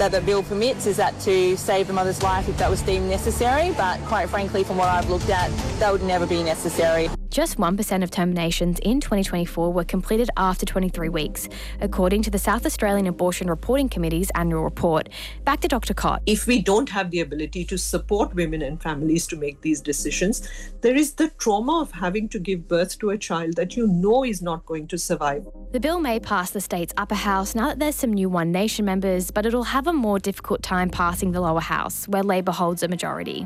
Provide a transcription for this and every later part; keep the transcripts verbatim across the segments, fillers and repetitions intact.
that the bill permits is that to save the mother's life if that was deemed necessary, but quite frankly, from what I've looked at, that would never be necessary. Just one percent of terminations in twenty twenty-four were completed after twenty-three weeks, according to the South Australian Abortion Reporting Committee's annual report. Back to Doctor Cott. If we don't have the ability to support women and families to make these decisions, there is the trauma of having to give birth to a child that you know is not going to survive. The bill may pass the state's upper house now that there's some new One Nation members, but it'll have a more difficult time passing the lower house, where Labor holds a majority.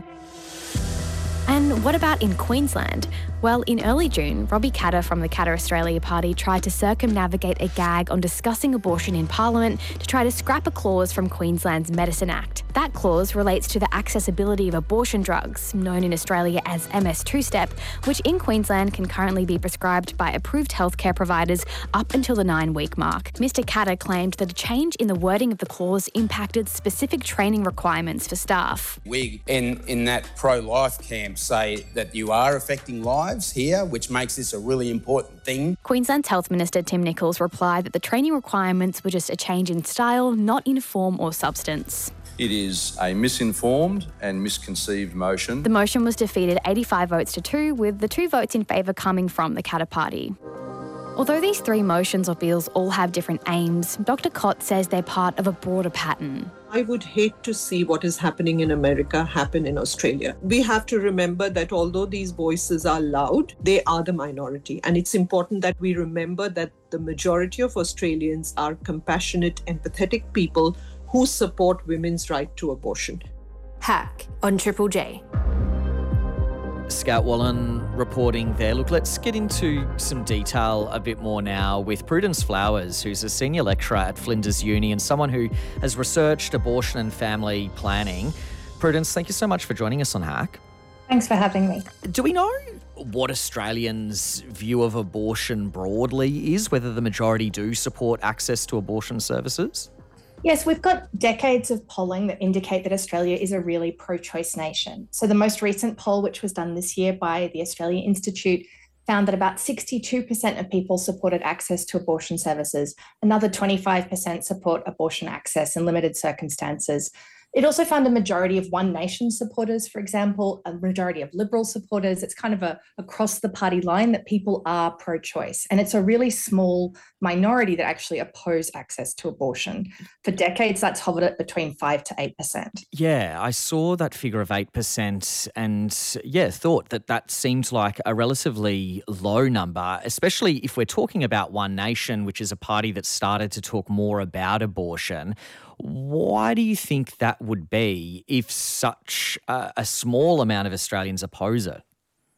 And what about in Queensland? Well, in early June, Robbie Katter from the Katter Australia Party tried to circumnavigate a gag on discussing abortion in Parliament to try to scrap a clause from Queensland's Medicine Act. That clause relates to the accessibility of abortion drugs, known in Australia as M S two step, which in Queensland can currently be prescribed by approved healthcare providers up until the nine-week mark. Mister Katter claimed that a change in the wording of the clause impacted specific training requirements for staff. We, in, in that pro-life camp, say that you are affecting lives here, which makes this a really important thing. Queensland's Health Minister Tim Nicholls replied that the training requirements were just a change in style, not in form or substance. It is a misinformed and misconceived motion. The motion was defeated eighty-five votes to two, with the two votes in favour coming from the Katter Party. Although these three motions or bills all have different aims, Doctor Cott says they're part of a broader pattern. I would hate to see what is happening in America happen in Australia. We have to remember that although these voices are loud, they are the minority. And it's important that we remember that the majority of Australians are compassionate, empathetic people who support women's right to abortion. Hack on Triple J. Scout Wallen reporting there. Look, let's get into some detail a bit more now with Prudence Flowers, who's a senior lecturer at Flinders Uni and someone who has researched abortion and family planning. Prudence, thank you so much for joining us on Hack. Thanks for having me. Do we know what Australians' view of abortion broadly is, whether the majority do support access to abortion services? Yes, we've got decades of polling that indicate that Australia is a really pro-choice nation. So the most recent poll, which was done this year by the Australia Institute, found that about sixty-two percent of people supported access to abortion services. Another twenty-five percent support abortion access in limited circumstances. It also found a majority of One Nation supporters, for example, a majority of Liberal supporters. It's kind of a across the party line that people are pro-choice. And it's a really small minority that actually oppose access to abortion. For decades, that's hovered at between five to eight percent. Yeah, I saw that figure of eight percent and, yeah, thought that that seemed like a relatively low number, especially if we're talking about One Nation, which is a party that started to talk more about abortion. Why do you think that would be if such a, a small amount of Australians oppose it?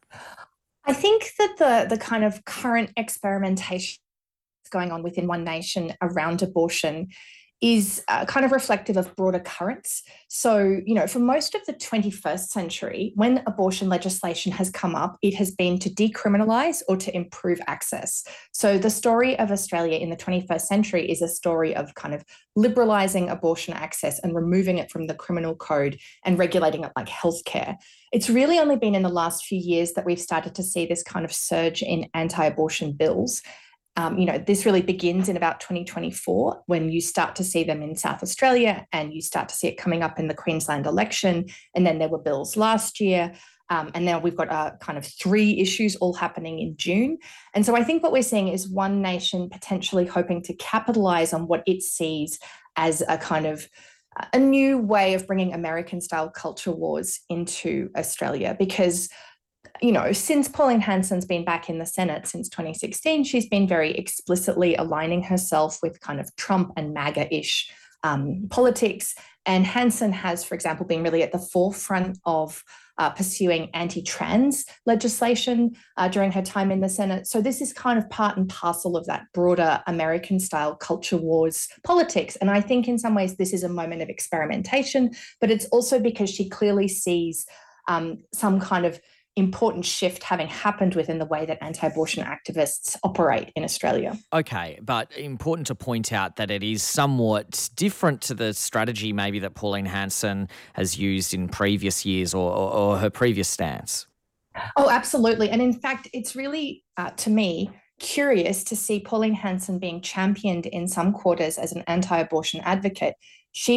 I think that the the kind of current experimentation going on within One Nation around abortion is uh, kind of reflective of broader currents. So, you know, for most of the twenty-first century, when abortion legislation has come up, it has been to decriminalise or to improve access. So the story of Australia in the twenty-first century is a story of kind of liberalising abortion access and removing it from the criminal code and regulating it like healthcare. It's really only been in the last few years that we've started to see this kind of surge in anti-abortion bills. Um, you know, this really begins in about twenty twenty-four when you start to see them in South Australia and you start to see it coming up in the Queensland election. And then there were bills last year. Um, and now we've got uh, kind of three issues all happening in June. And so I think what we're seeing is One Nation potentially hoping to capitalise on what it sees as a kind of a new way of bringing American-style culture wars into Australia because, you know, since Pauline Hanson's been back in the Senate since twenty sixteen, she's been very explicitly aligning herself with kind of Trump and MAGA-ish um, politics. And Hanson has, for example, been really at the forefront of uh, pursuing anti-trans legislation uh, during her time in the Senate. So this is kind of part and parcel of that broader American-style culture wars politics. And I think in some ways this is a moment of experimentation, but it's also because she clearly sees um, some kind of important shift having happened within the way that anti-abortion activists operate in Australia. Okay, but important to point out that it is somewhat different to the strategy maybe that Pauline Hanson has used in previous years or, or, or her previous stance. Oh, absolutely. And in fact, it's really, uh, to me, curious to see Pauline Hanson being championed in some quarters as an anti-abortion advocate,